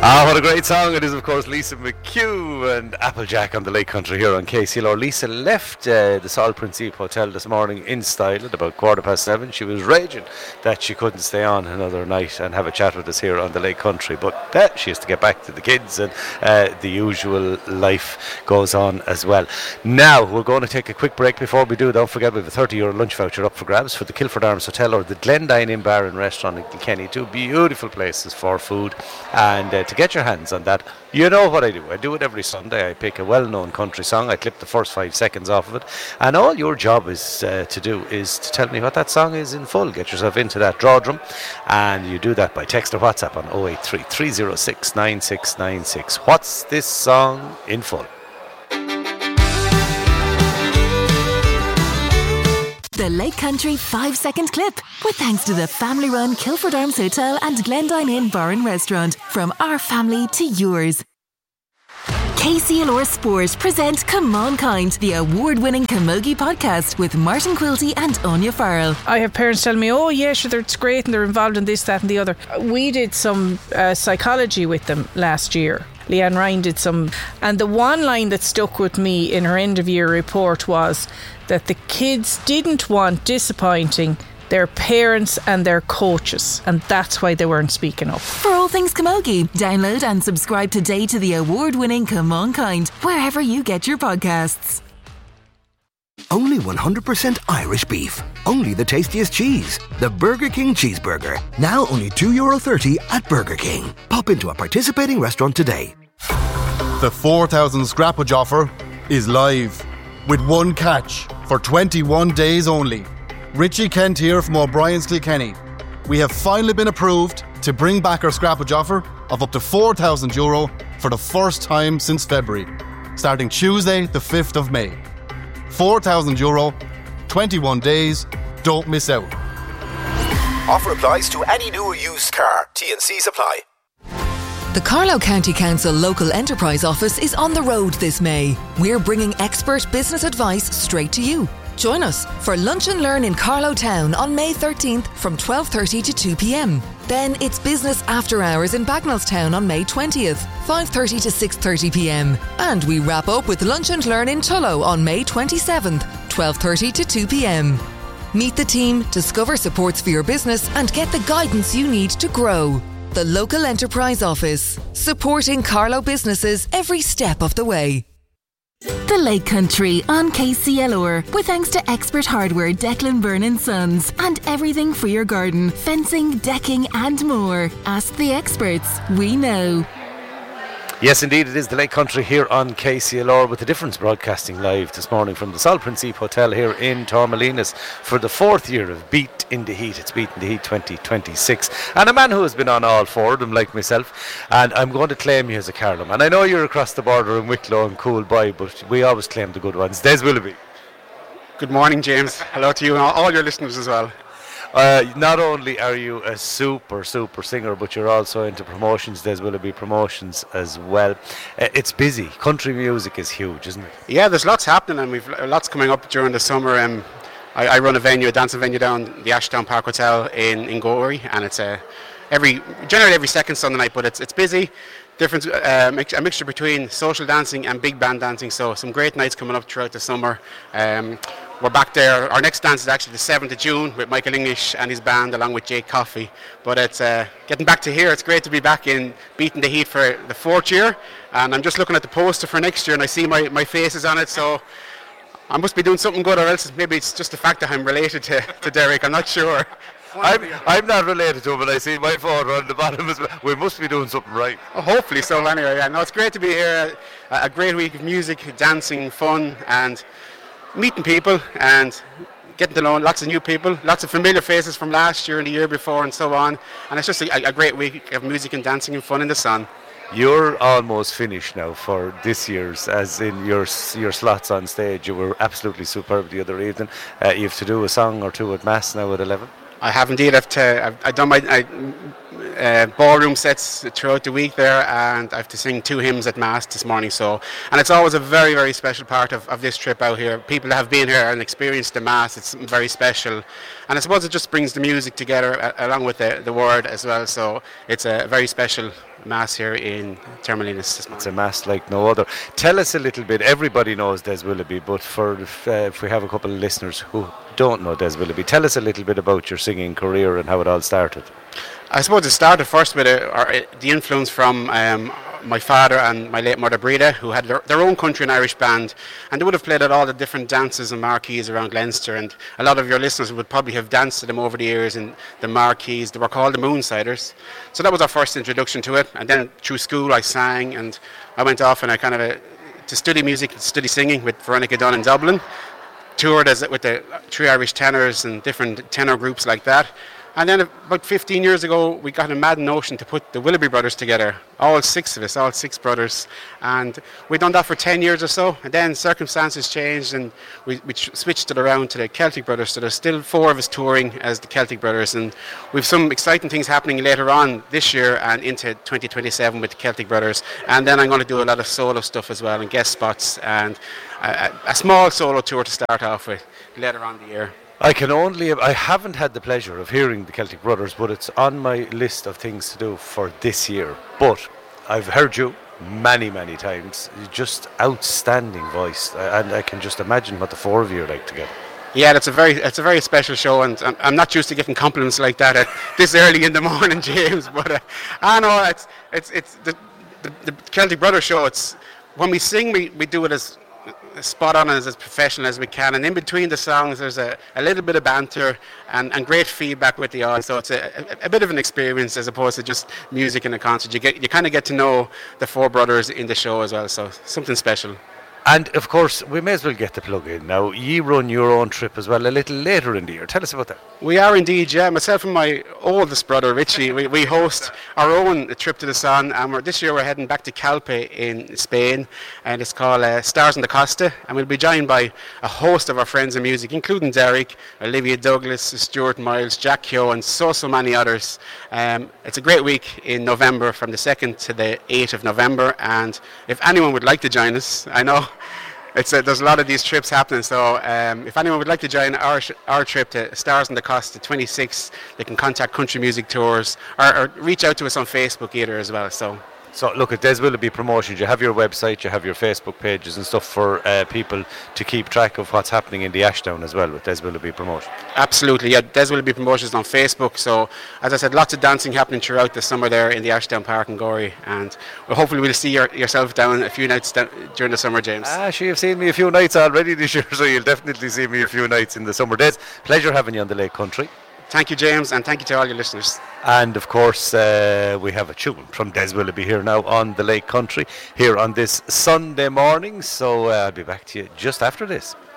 Ah, what a great song. It is, of course, Lisa McHugh and Applejack on the Lake Country here on KCLR. Lisa left the Sol Principe Hotel this morning in style at about 7:15. She was raging that she couldn't stay on another night and have a chat with us here on the Lake Country, but she has to get back to the kids, and the usual life goes on as well. Now, we're going to take a quick break. Before we do, don't forget we have a €30 lunch voucher up for grabs for the Kilford Arms Hotel or the Glendine Inn Bar and Restaurant in Kilkenny. Two beautiful places for food, and to get your hands on that, you know what I do. I do it every Sunday. I pick a well-known country song, I clip the first 5 seconds off of it, and all your job is to do is to tell me what that song is in full. Get yourself into that draw drum, and you do that by text or WhatsApp on 083 306 9696. What's this song in full? The Lake Country 5-second clip, with thanks to the family-run Kilford Arms Hotel and Glendine Inn Bar and Restaurant. From our family to yours. KCLR Sport present Come On Kind, the award-winning Camogie podcast with Martin Quilty and Anya Farrell. I have parents telling me, oh yeah, sure, it's great and they're involved in this, that and the other. We did some psychology with them last year. Leanne Ryan did some, and the one line that stuck with me in her end of year report was that the kids didn't want disappointing their parents and their coaches, and that's why they weren't speaking up. For all things Camogie, download and subscribe today to the award-winning Come On Kind, wherever you get your podcasts. Only 100% Irish beef. Only the tastiest cheese. The Burger King Cheeseburger. Now only €2.30 at Burger King. Pop into a participating restaurant today. The 4,000 scrappage offer is live, with one catch for 21 days only. Richie Kent here from O'Brien's Kilkenny. We have finally been approved to bring back our scrappage offer of up to €4,000 for the first time since February, starting Tuesday the 5th of May. €4,000, 21 days, don't miss out. Offer applies to any new or used car. T&Cs apply. The Carlow County Council Local Enterprise Office is on the road this May. We're bringing expert business advice straight to you. Join us for Lunch and Learn in Carlow Town on May 13th from 12:30 to 2 p.m. Then it's Business After Hours in Bagnallstown on May 20th, 5:30 to 6:30 p.m. And we wrap up with Lunch and Learn in Tullow on May 27th, 12:30 to 2 p.m. Meet the team, discover supports for your business, and get the guidance you need to grow. The Local Enterprise Office, supporting Carlow businesses every step of the way. The Lake Country on KCLR, with thanks to Expert Hardware Declan Byrne & Sons, and everything for your garden, fencing, decking and more. Ask the experts, we know. Yes, indeed, it is the Lake Country here on KCLR, with The Difference broadcasting live this morning from the Sol Principe Hotel here in Tormelinas for the 4th year of Beat in the Heat. It's Beat in the Heat 2026. And a man who has been on all four of them, like myself, and I'm going to claim you as a Carlow man. I know you're across the border in Wicklow and Coolboy, but we always claim the good ones. Des Willoughby. Good morning, James. Hello to you and all your listeners as well. Not only are you a super singer, but you're also into promotions. Des Willoughby Promotions as well. It's busy. Country music is huge, isn't it? Yeah, there's lots happening, and we've lots coming up during the summer. I run a dancing venue down the Ashdown Park Hotel in Gorey, and it's generally every second Sunday night, but it's busy. Different a mixture between social dancing and big band dancing, so some great nights coming up throughout the summer. We're back there. Our next dance is actually the 7th of June with Michael English and his band along with Jake Coffey. But it's getting back to here. It's great to be back in Beating the Heat for the 4th year, and I'm just looking at the poster for next year and I see my face is on it, so I must be doing something good, or else maybe it's just the fact that I'm related to Derek. I'm not sure. I'm not related to him, but I see my photo on the bottom as well. We must be doing something right. Oh, hopefully so. Anyway, yeah, no, it's great to be here. A great week of music, dancing, fun, and meeting people and getting to know lots of new people, lots of familiar faces from last year and the year before and so on. And it's just a great week of music and dancing and fun in the sun. You're almost finished now for this year's, as in your slots on stage. You were absolutely superb the other evening. You have to do a song or two at Mass now at 11. I have indeed. I've done my ballroom sets throughout the week there, and I have to sing 2 hymns at Mass this morning. So, and it's always a very, very special part of this trip out here. People that have been here and experienced the Mass, it's very special. And I suppose it just brings the music together along with the word as well. So it's a very special Mass here in Termalinas this morning. It's a Mass like no other. Tell us a little bit. Everybody knows Des Willoughby, but if we have a couple of listeners who don't know Des Willoughby, tell us a little bit about your singing career and how it all started. I suppose it started first with the influence from my father and my late mother Breda, who had their own country and Irish band, and they would have played at all the different dances and marquees around Leinster, and a lot of your listeners would probably have danced to them over the years in the marquees. They were called the Moonsiders. So that was our first introduction to it, and then through school I sang, and I went off and I to study music, study singing with Veronica Dunn in Dublin, toured with the 3 Irish tenors and different tenor groups like that. And then about 15 years ago, we got a mad notion to put the Willoughby brothers together, all 6 of us, all 6 brothers. And we'd done that for 10 years or so. And then circumstances changed and we switched it around to the Celtic brothers. So there's still 4 of us touring as the Celtic brothers. And we've some exciting things happening later on this year and into 2027 with the Celtic brothers. And then I'm going to do a lot of solo stuff as well and guest spots and a small solo tour to start off with later on the year. I haven't had the pleasure of hearing the Celtic Brothers, but it's on my list of things to do for this year. But I've heard you many, many times. Just outstanding voice, and I can just imagine what the 4 of you are like together. Yeah, it's a very special show, and I'm not used to getting compliments like that at this early in the morning, James. But I know it's the Celtic Brothers show. It's when we sing, we do it as spot on as professional as we can, and in between the songs there's a little bit of banter and great feedback with the audience, so it's a bit of an experience as opposed to just music in a concert. You kind of get to know the 4 brothers in the show as well, so something special. And of course, we may as well get the plug in now. You run your own trip as well a little later in the year. Tell us about that. We are indeed, yeah. Myself and my oldest brother Richie, we host our own trip to the sun, and this year we're heading back to Calpe in Spain, and it's called Stars on the Costa, and we'll be joined by a host of our friends in music, including Derek, Olivia Douglas, Stuart Miles, Jack Keogh, and so many others. It's a great week in November, from the 2nd to the 8th of November, and if anyone would like to join us, I know there's a lot of these trips happening, so if anyone would like to join our trip to Stars on the Costa 26, they can contact Country Music Tours or reach out to us on Facebook either as well. So look, at Des Willoughby Promotions, you have your website, you have your Facebook pages and stuff for people to keep track of what's happening in the Ashdown as well with Des Willoughby Promotions. Absolutely, yeah. Des Willoughby Promotions on Facebook. So as I said, lots of dancing happening throughout the summer there in the Ashdown Park in Gorey, and hopefully we'll see yourself down a few nights during the summer, James. Sure, you've seen me a few nights already this year, so you'll definitely see me a few nights in the summer days. Pleasure having you on the Lake Country. Thank you, James, and thank you to all your listeners. And of course, we have a tune from Des Willoughby here now on the Lake Country, here on this Sunday morning. So I'll be back to you just after this.